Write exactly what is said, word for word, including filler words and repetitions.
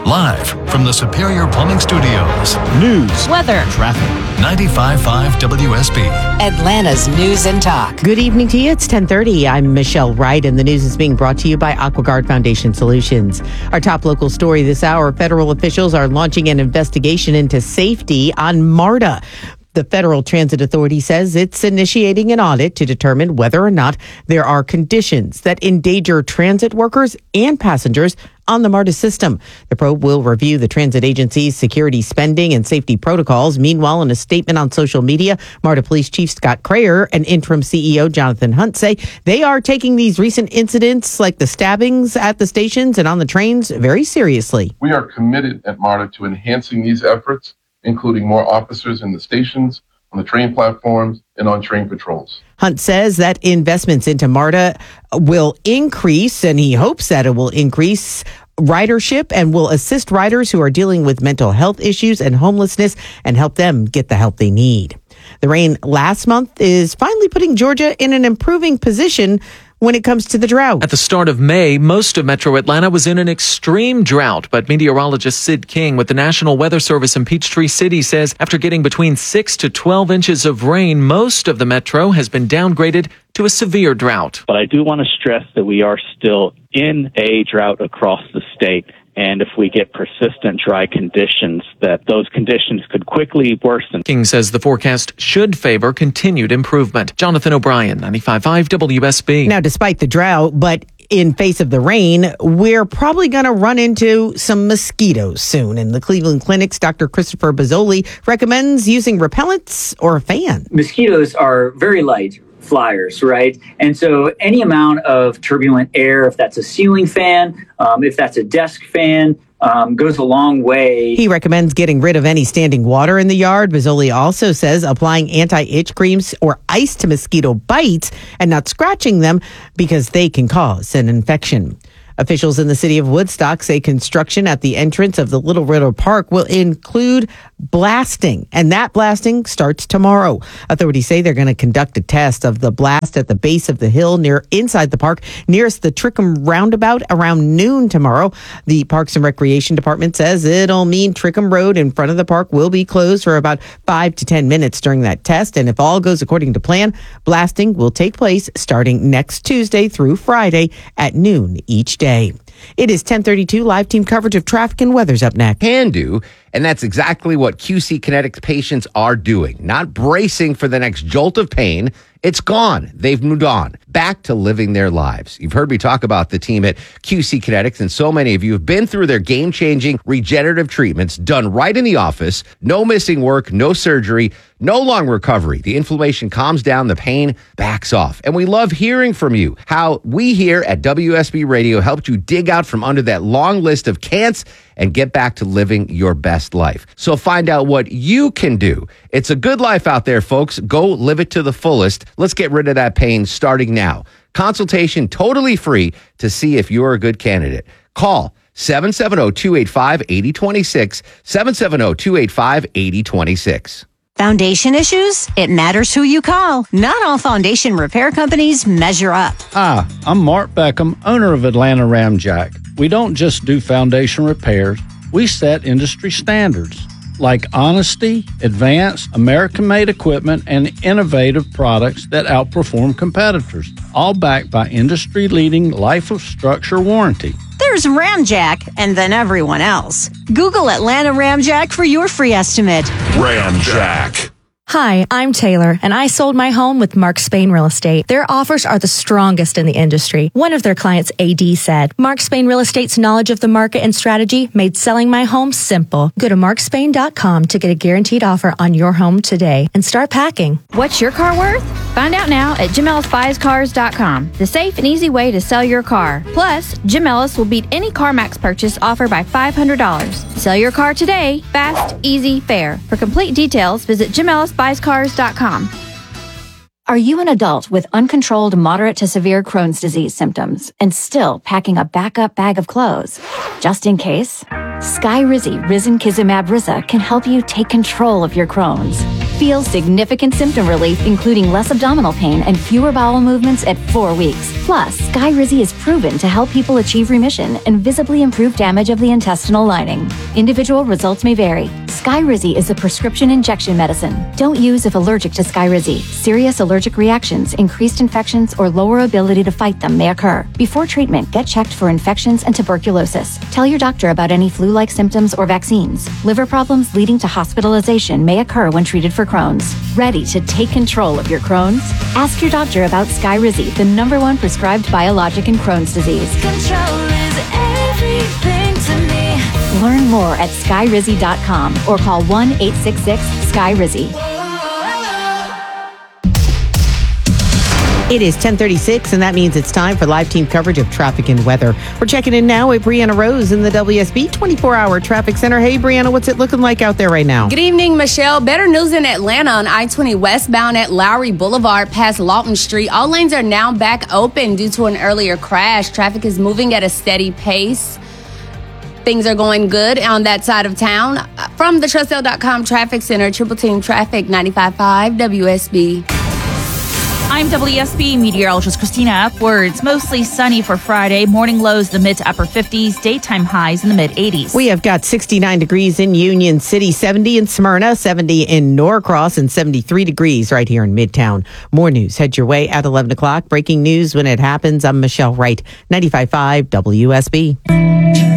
Live from the Superior Plumbing Studios. News, weather, traffic. ninety-five point five W S B. Atlanta's News and Talk. Good evening to you. It's ten thirty. I'm Michelle Wright, and the news is being brought to you by AquaGuard Foundation Solutions. Our top local story this hour, federal officials are launching an investigation into safety on MARTA. The Federal Transit Authority says it's initiating an audit to determine whether or not there are conditions that endanger transit workers and passengers on the MARTA system. The probe will review the transit agency's security spending and safety protocols. Meanwhile, in a statement on social media, MARTA Police Chief Scott Crayer and interim C E O Jonathan Hunt say they are taking these recent incidents like the stabbings at the stations and on the trains very seriously. We are committed at MARTA to enhancing these efforts, including more officers in the stations, on the train platforms, and on train patrols. Hunt says that investments into MARTA will increase, and he hopes that it will increase ridership and will assist riders who are dealing with mental health issues and homelessness and help them get the help they need. The rain last month is finally putting Georgia in an improving position when it comes to the drought. At the start of May, most of metro Atlanta was in an extreme drought, but meteorologist Sid King with the National Weather Service in Peachtree City says after getting between six to twelve inches of rain, most of the metro has been downgraded to a severe drought. But I do want to stress that we are still in a drought across the state. And if we get persistent dry conditions, that those conditions could quickly worsen. King says the forecast should favor continued improvement. Jonathan O'Brien, ninety-five point five W S B. Now, despite the drought, but in face of the rain, we're probably going to run into some mosquitoes soon. In the Cleveland Clinic's Doctor Christopher Bozzoli recommends using repellents or a fan. Mosquitoes are very light flyers, right? And so any amount of turbulent air, if that's a ceiling fan, um, if that's a desk fan, um, goes a long way. He recommends getting rid of any standing water in the yard. Bozzoli also says applying anti-itch creams or ice to mosquito bites and not scratching them because they can cause an infection. Officials in the city of Woodstock say construction at the entrance of the Little River Park will include blasting, and that blasting starts tomorrow. Authorities say they're going to conduct a test of the blast at the base of the hill near inside the park nearest the Trickham roundabout around noon tomorrow. The Parks and Recreation Department says it'll mean Trickham Road in front of the park will be closed for about five to ten minutes during that test, and if all goes according to plan, blasting will take place starting next Tuesday through Friday at noon each day. It is ten thirty-two. Live team coverage of traffic and weather's up next. Can do, and that's exactly what Q C Kinetics patients are doing. Not bracing for the next jolt of pain. It's gone. They've moved on. Back to living their lives. You've heard me talk about the team at Q C Kinetics, and so many of you have been through their game-changing regenerative treatments done right in the office. No missing work, no surgery, no long recovery. The inflammation calms down, the pain backs off. And we love hearing from you. How we here at W S B Radio helped you dig out from under that long list of can'ts and get back to living your best life. So find out what you can do. It's a good life out there, folks. Go live it to the fullest. Let's get rid of that pain starting now. Consultation totally free to see if you're a good candidate. Call seven seven zero, two eight five, eight zero two six, seven seven zero, two eight five, eight zero two six. Foundation issues? It matters who you call. Not all foundation repair companies measure up. Hi, I'm Mark Beckham, owner of Atlanta Ramjack. We don't just do foundation repairs. We set industry standards like honesty, advanced, American-made equipment, and innovative products that outperform competitors, all backed by industry-leading life of structure warranty. There's Ramjack, and then everyone else. Google Atlanta Ramjack for your free estimate. Ramjack. Hi, I'm Taylor, and I sold my home with Mark Spain Real Estate. Their offers are the strongest in the industry. One of their clients, A D, said, Mark Spain Real Estate's knowledge of the market and strategy made selling my home simple. Go to mark spain dot com to get a guaranteed offer on your home today and start packing. What's your car worth? Find out now at jim ellis buys cars dot com, the safe and easy way to sell your car. Plus, Jim Ellis will beat any CarMax purchase offer by five hundred dollars. Sell your car today, fast, easy, fair. For complete details, visit jim ellis buys cars dot com. Are you an adult with uncontrolled moderate to severe Crohn's disease symptoms and still packing a backup bag of clothes? Just in case, Skyrizi Risankizumab Riza can help you take control of your Crohn's. Feel significant symptom relief, including less abdominal pain and fewer bowel movements at four weeks. Plus, Skyrizi is proven to help people achieve remission and visibly improve damage of the intestinal lining. Individual results may vary. Skyrizi is a prescription injection medicine. Don't use if allergic to Skyrizi. Serious allergic reactions, increased infections, or lower ability to fight them may occur. Before treatment, get checked for infections and tuberculosis. Tell your doctor about any flu-like symptoms or vaccines. Liver problems leading to hospitalization may occur when treated for Crohn's. Ready to take control of your Crohn's? Ask your doctor about Skyrizi, the number one prescribed biologic in Crohn's disease. Control is everything to me. Learn more at skyrizi dot com or call one eight six six Skyrizi. It is ten thirty-six, and that means it's time for live team coverage of traffic and weather. We're checking in now with Brianna Rose in the W S B twenty-four hour Traffic Center. Hey, Brianna, what's it looking like out there right now? Good evening, Michelle. Better news in Atlanta on I twenty westbound at Lowry Boulevard past Lawton Street. All lanes are now back open due to an earlier crash. Traffic is moving at a steady pace. Things are going good on that side of town. From the Trust L dot com Traffic Center, Triple Team Traffic, ninety-five point five W S B. I'm W S B meteorologist Christina Upwards. Mostly sunny for Friday. Morning lows the mid to upper fifties. Daytime highs in the mid eighties. We have got sixty-nine degrees in Union City, seventy in Smyrna, seventy in Norcross, and seventy-three degrees right here in Midtown. More news head your way at eleven o'clock. Breaking news when it happens. I'm Michelle Wright, ninety-five point five W S B.